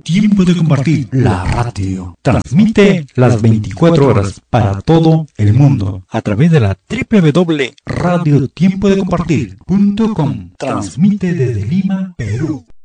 Tiempo de Compartir, la radio. Transmite las 24 horas para todo el mundo a través de la www.radiotiempodecompartir.com. Transmite desde Lima, Perú.